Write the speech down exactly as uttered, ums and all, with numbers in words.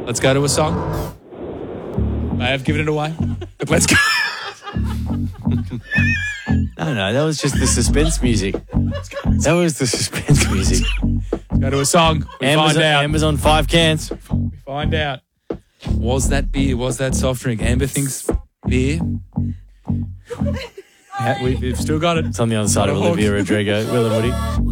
Let's go to a song. May I have given it away? But let's go. No, no, that was just the suspense music. That was the suspense music. Let's go to a song. We Amber's, find out. Amber's on five cans. We find out. Was that beer? Was that soft drink? Amber thinks beer. Yeah, we, we've still got it. It's on the other side of Olivia Rodrigo. Will and Woody.